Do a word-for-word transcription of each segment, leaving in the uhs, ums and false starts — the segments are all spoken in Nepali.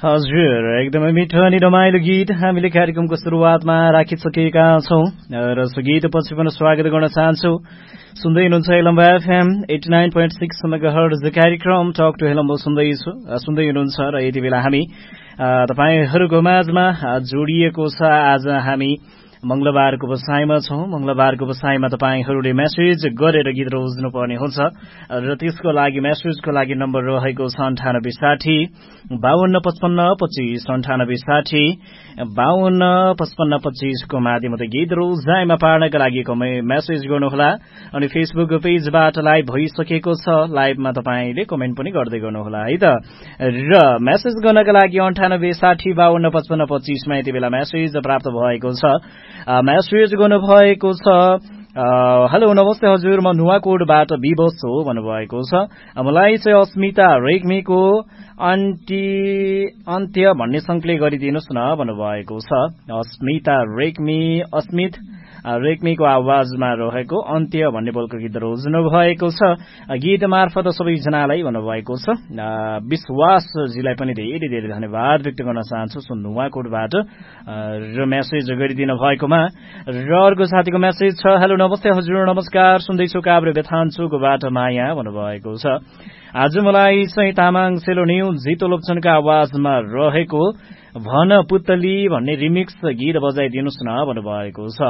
हजुर, एकदमै मिठो अनि रमाइलो गीत हामीले कार्यक्रमको सुरुवातमा राखिसकेका छौं र सो गीतपछि पनि स्वागत गर्न चाहन्छु। सुन्दै हुनुहुन्छ हेलम्बा FM eighty nine point six megahertz कार्यक्रम टक टु हेलम्बो सुन्दैछु सुन्दै हुनुहुन्छ र यति बेला हामी तपाईहरूको माझमा जोडिएको छ। आज हामी मंगलबारको बसाइमा छौं। मंगलबारको बसाइमा तपाईहरूले मेसेज गरेर गीत रोज्नुपर्ने हुन्छ र त्यसको लागि मेसेजको लागि नम्बर रहेको छ अन्ठानब्बे साठी बावन्न पचपन्न पच्चीस अन्ठानब्बे साठी बावन्न पचपन्न पच्चीसको माध्यमबाट गीत रोजाइमा पार्नका लागि मेसेज गर्नुहोला। अनि फेसबुक पेजबाट लाइभ भइसकेको छ, लाइभमा तपाईँले कमेन्ट पनि गर्दै गर्नुहोला है त। र मेसेज गर्नका लागि अन्ठानब्बे साठी बावन्न पचपन्न पच्चीसमा यति बेला मेसेज प्राप्त भएको छ। मेसेज गर्नुभएको छ, हेलो नमस्ते हजुर, म नुवाकोटबाट विवश हो भन्नुभएको छ। मलाई चाहिँ अस्मिता रेग्मीको अन्टी अन्त्य भन्ने संकलन गरिदिनुहोस् न भन्नुभएको छ। अस्मिता रेग्मी अस्मित रेग्मीको आवाजमा रहेको अन्त्य भन्ने बोलको गीत रोज्नु भएको छ। गीत मार्फत सबैजनालाई भन्नुभएको छ। विश्वासजीलाई पनि धेरै धेरै धन्यवाद व्यक्त गर्न चाहन्छु नुवाकोटबाट र मेसेज गरिदिनु भएकोमा। र अर्को साथीको मेसेज छ, हेलो नमस्ते हजुर, नमस्कार, सुन्दैछु काभ्रे बेथान्चुकोबाट माया भन्नुभएको छ। आज मलाई चाहिँ तामाङ सेलो न्यू जितो लोप्चनको आवाजमा रहेको भन पुतली भन्ने रिमिक्स गीत बजाइदिनुहोस् न भन्नुभएको छ।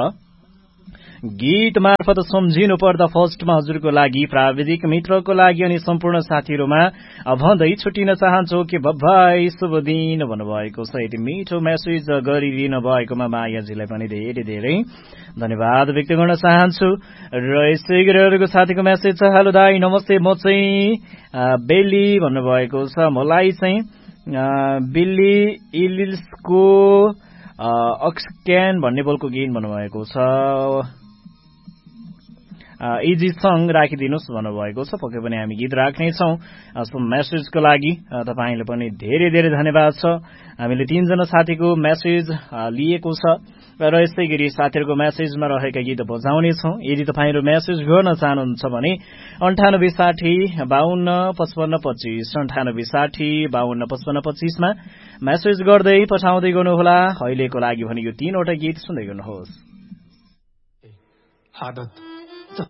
गीत मार्फत सम्झिनु पर्दा फर्स्टमा हजुरको लागि, प्राविधिक मित्रको लागि अनि सम्पूर्ण साथीहरूमा भन्दै छुटिन चाहन्छु कि बब्बाई शुभ दिन भन्नुभएको छ। यति मिठो मेसेज गरिदिनु भएकोमा मायाजीलाई पनि धेरै धेरै धन्यवाद व्यक्त गर्न चाहन्छु। र यसै गरी अरूको साथीको मेसेज छ, हेलो दाई नमस्ते, म चाहिँ बेली भन्नुभएको छ। मलाई चाहिँ बिल्ली इलिल्सको अक्सक्यान भन्ने बोलको गीत भन्नुभएको छ। इजी सङ राखिदिनुहोस् भन्नुभएको छ। पक्कै पनि हामी गीत राख्नेछौँ। मेसेजको लागि तपाईँले पनि धेरै धेरै धन्यवाद छ। हामीले तीनजना साथीको मेसेज लिएको छ र यसै गरी साथीहरूको मेसेजमा रहेका गीत बजाउनेछौँ। यदि तपाईँहरू मेसेज गर्न चाहनुहुन्छ भने अन्ठानब्बे साठी बावन्न पचपन्न पच्चीस अन्ठानब्बे साठी बावन्न पचपन्न पच्चीसमा मेसेज गर्दै पठाउँदै गर्नुहोला। अहिलेको लागि भने यो तीनवटा गीत सुन्दै गर्नुहोस्। आदत